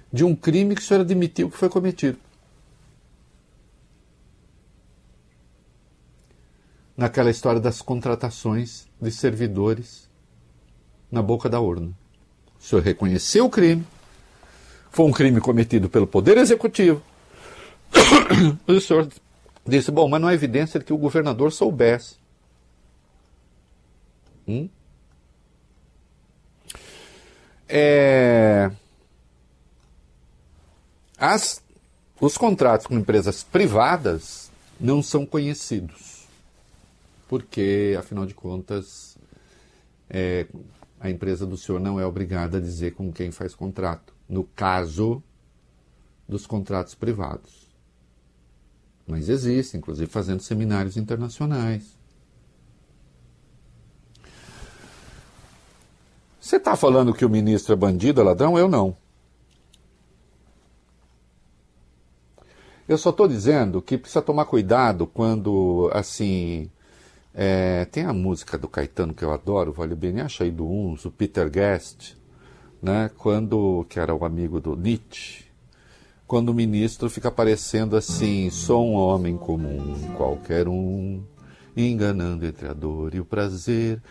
de um crime que o senhor admitiu que foi cometido. Naquela história das contratações de servidores na boca da urna. O senhor reconheceu o crime, foi um crime cometido pelo Poder Executivo. E o senhor disse, bom, mas não há evidência de que o governador soubesse. Os contratos com empresas privadas não são conhecidos, porque, afinal de contas, a empresa do senhor não é obrigada a dizer com quem faz contrato, no caso dos contratos privados. Mas existe, inclusive fazendo seminários internacionais. Você está falando que o ministro é bandido, é ladrão? Eu não. Eu só estou dizendo que precisa tomar cuidado quando, assim... tem a música do Caetano que eu adoro, Vale Bem, acha aí do Uns, o Peter Guest, né, que era o amigo do Nietzsche, quando o ministro fica parecendo assim, sou um homem comum, qualquer um, enganando entre a dor e o prazer,